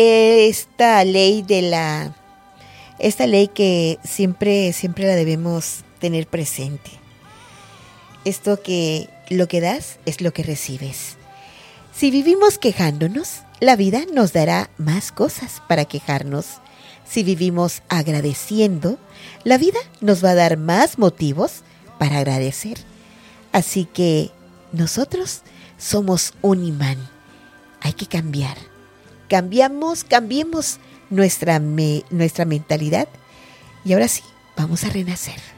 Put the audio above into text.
Esta ley que siempre la debemos tener presente. Esto que lo que das es lo que recibes. Si vivimos quejándonos, la vida nos dará más cosas para quejarnos. Si vivimos agradeciendo, la vida nos va a dar más motivos para agradecer. Así que nosotros somos un imán. Hay que cambiar. Cambiemos nuestra mentalidad y ahora sí, vamos a renacer.